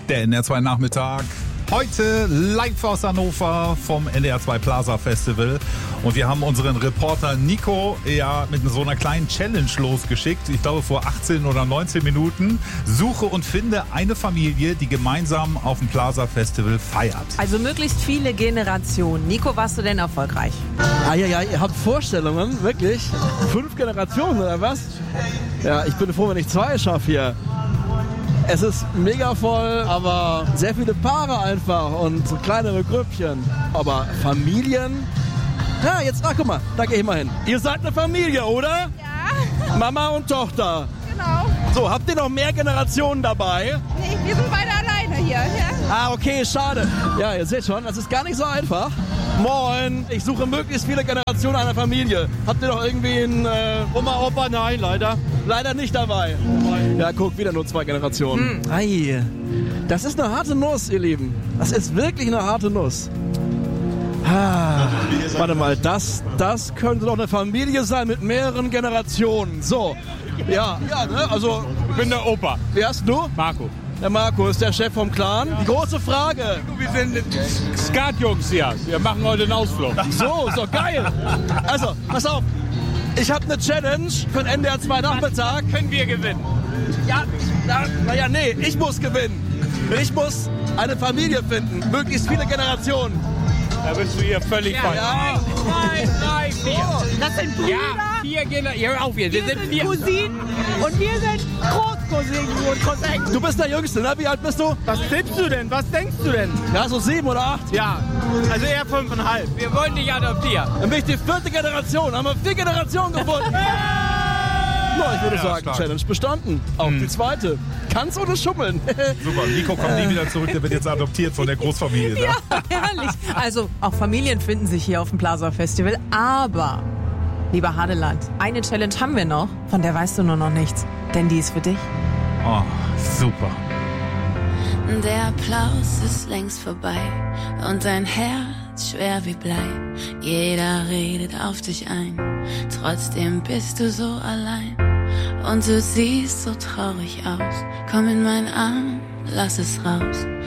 Der NDR2 Nachmittag. Heute live aus Hannover vom NDR2 Plaza Festival. Und wir haben unseren Reporter Nico ja mit so einer kleinen Challenge losgeschickt. Ich glaube vor 18 oder 19 Minuten. Suche und finde eine Familie, die gemeinsam auf dem Plaza Festival feiert. Also möglichst viele Generationen. Nico, warst du denn erfolgreich? Ja, ihr habt Vorstellungen, wirklich? 5 Generationen oder was? Ja, ich bin froh, wenn ich 2 schaffe hier. Es ist mega voll, aber sehr viele Paare einfach und so kleinere Grüppchen. Aber Familien? Ja, jetzt, guck mal, da gehe ich mal hin. Ihr seid eine Familie, oder? Ja. Mama und Tochter. Genau. So, habt ihr noch mehr Generationen dabei? Nee, wir sind beide alleine hier. Ja. Okay, schade. Ja, ihr seht schon, das ist gar nicht so einfach. Moin, ich suche möglichst viele Generationen einer Familie. Habt ihr noch irgendwie einen Oma, Opa? Nein, leider. Leider nicht dabei. Ja, guck, wieder nur 2 Generationen. Ei, das ist eine harte Nuss, ihr Lieben. Das ist wirklich eine harte Nuss. Warte mal, das könnte doch eine Familie sein mit mehreren Generationen. So, ja, ne, also... Ich bin der Opa. Wie heißt du? Marco. Der Marco ist der Chef vom Clan. Die große Frage. Wir sind Skat-Jungs hier. Wir machen heute einen Ausflug. So, ist doch geil. Also, pass auf. Ich habe eine Challenge für den NDR2 Nachmittag. Können wir gewinnen? Ja, nee, ich muss gewinnen. Ich muss eine Familie finden. Möglichst viele Generationen. Da bist du hier völlig falsch. Ja. 1, 2, 3, 4. Das sind Brüder. Ja, 4 Generationen. Hör auf, wir sind 4. Cousinen und wir sind Großcousinen und Cousins. Du bist der Jüngste, ne? Wie alt bist du? Was tippst du denn? Was denkst du denn? Ja, so 7 oder 8. Ja, also eher 5,5. Wir wollen dich adoptieren. Dann bin ich die 4. Generation. Haben wir 4 Generationen gefunden. Ja, ich würde sagen, stark. Challenge bestanden. Auch die 2. Kannst oder schummeln. Super, Nico kommt nie wieder zurück, der wird jetzt adoptiert von der Großfamilie. Ne? Ja, herrlich. Also auch Familien finden sich hier auf dem Plaza Festival. Aber, lieber Hadeland, eine Challenge haben wir noch, von der weißt du nur noch nichts. Denn die ist für dich. Oh, super. Der Applaus ist längst vorbei und dein Herz schwer wie Blei. Jeder redet auf dich ein, trotzdem bist du so allein. Und du siehst so traurig aus, komm in meinen Arm, lass es raus.